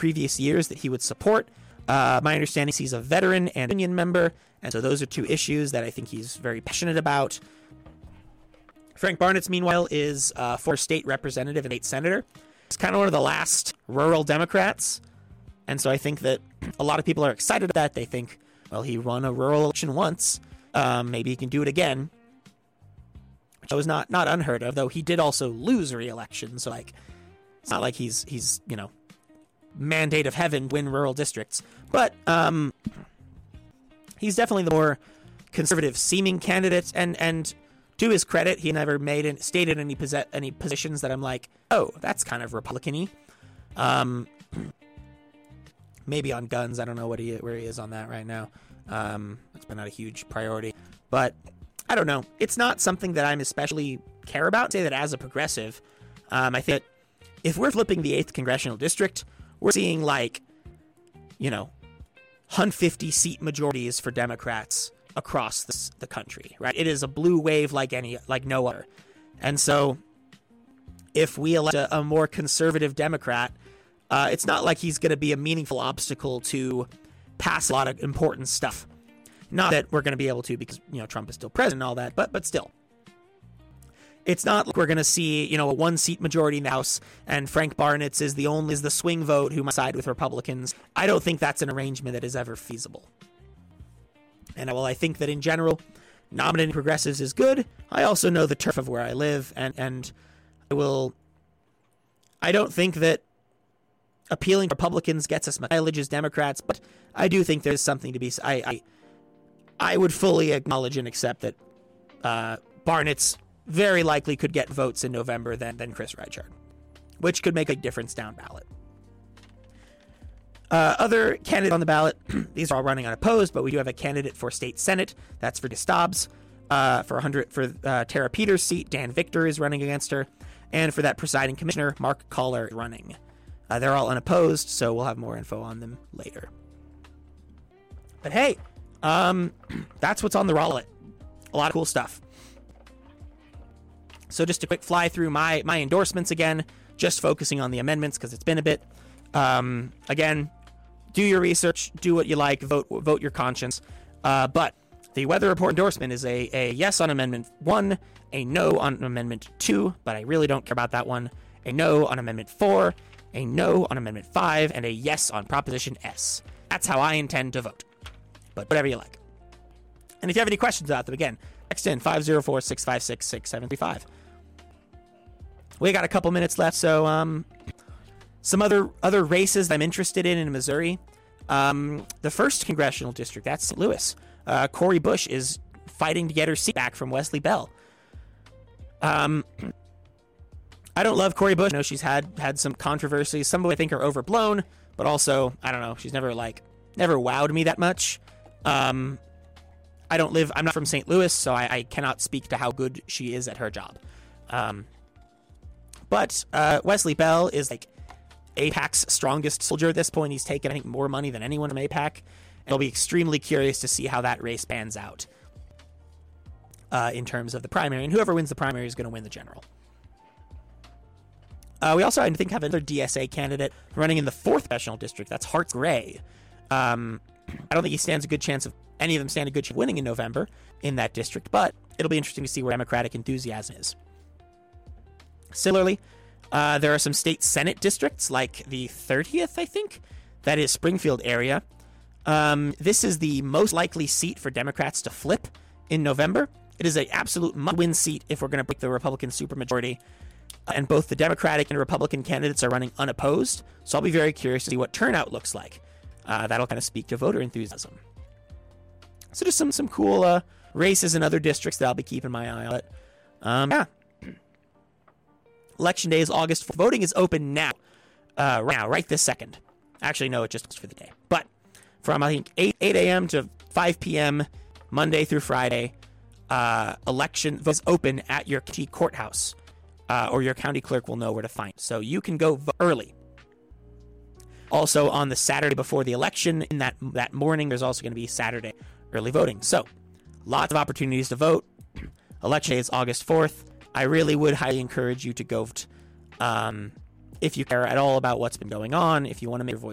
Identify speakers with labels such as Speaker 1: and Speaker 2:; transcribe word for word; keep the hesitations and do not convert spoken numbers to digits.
Speaker 1: previous years that he would support. Uh, my understanding is he's a veteran and union member, and so those are two issues that I think he's very passionate about. Frank Barnett, meanwhile, is a former state representative and state senator. He's kind of one of the last rural Democrats, and so I think that a lot of people are excited about that. They think, well, he won a rural election once. Um, maybe he can do it again. Which was not, not unheard of, though he did also lose re-election, so like it's not like he's, he's you know, mandate of heaven to win rural districts. But um, he's definitely the more conservative-seeming candidate, and, and to his credit, he never made and stated any posi- any positions that I'm like, oh, that's kind of Republican-y. Um, maybe on guns, I don't know what he where he is on that right now. Um, it's been not a huge priority, but I don't know. It's not something that I'm especially care about. I'd say that as a progressive, um, I think that if we're flipping the eighth congressional district, we're seeing like, you know, one hundred fifty seat majorities for Democrats across this, the country, right? It is a blue wave like any, like no other. And so if we elect a, a more conservative Democrat, uh, it's not like he's going to be a meaningful obstacle to pass a lot of important stuff. Not that we're going to be able to because, you know, Trump is still president and all that, but but still. It's not like we're going to see, you know, a one-seat majority in the House and Frank Barnett's is the only is the swing vote who must side with Republicans. I don't think that's an arrangement that is ever feasible. And while I think that in general, nominating progressives is good, I also know the turf of where I live, and, and I will... I don't think that appealing to Republicans gets us mileage as Democrats, but I do think there's something to be... I... I I would fully acknowledge and accept that uh, Barnett's very likely could get votes in November than, than Chris Reichard, which could make a difference down ballot. Uh, other candidates on the ballot, these are all running unopposed, but we do have a candidate for state senate. That's for DeStaubs. Uh, for one hundred for uh, Tara Peters' seat, Dan Victor is running against her. And for that presiding commissioner, Mark Kohler is running. Uh, they're all unopposed, so we'll have more info on them later. But hey, Um, that's what's on the ballot. A lot of cool stuff. So just a quick fly through my, my endorsements again, just focusing on the amendments because it's been a bit. Um, again, do your research, do what you like, vote vote your conscience. Uh, but the Weather Report endorsement is a, a yes on Amendment one, a no on Amendment two, but I really don't care about that one, a no on Amendment four, a no on Amendment five, and a yes on Proposition S. That's how I intend to vote. But whatever you like. And if you have any questions about them, again, text in five oh four, six five six, six seven three five. We got a couple minutes left, so um, some other other races I'm interested in in Missouri. Um, the first congressional district, that's Saint Louis. Uh, Cori Bush is fighting to get her seat back from Wesley Bell. Um, I don't love Cori Bush. I know she's had, had some controversies. Some of I think are overblown, but also, I don't know, she's never like, never wowed me that much. Um, I don't live, I'm not from Saint Louis, so I, I cannot speak to how good she is at her job. Um, but uh, Wesley Bell is like AIPAC's strongest soldier at this point. He's taken, I think, more money than anyone from AIPAC. And I'll be extremely curious to see how that race pans out uh, in terms of the primary. And whoever wins the primary is going to win the general. Uh, we also, I think, have another D S A candidate running in the fourth congressional district. That's Hartz Gray. Um, I don't think he stands a good chance of any of them stand a good chance of winning in November in that district, but it'll be interesting to see where Democratic enthusiasm is. Similarly, uh, there are some state Senate districts, like the thirtieth, I think, that is Springfield area. Um, this is the most likely seat for Democrats to flip in November. It is an absolute must-win seat if we're going to break the Republican supermajority. Uh, and both the Democratic and Republican candidates are running unopposed, so I'll be very curious to see what turnout looks like. Uh, that'll kind of speak to voter enthusiasm. So just some some cool uh, races in other districts that I'll be keeping my eye on. Um, yeah. Election day is August fourth. Voting is open now. Uh, right now, right this second. Actually, no, it just was for the day. But from, I think, eight a.m. to five p.m., Monday through Friday, uh, election votes open at your county courthouse. Uh, or your county clerk will know where to find. So you can go vote early. Also, on the Saturday before the election, in that that morning, there's also going to be Saturday early voting. So, lots of opportunities to vote. Election day is August fourth. I really would highly encourage you to go vote. Um, if you care at all about what's been going on, if you want to make your voice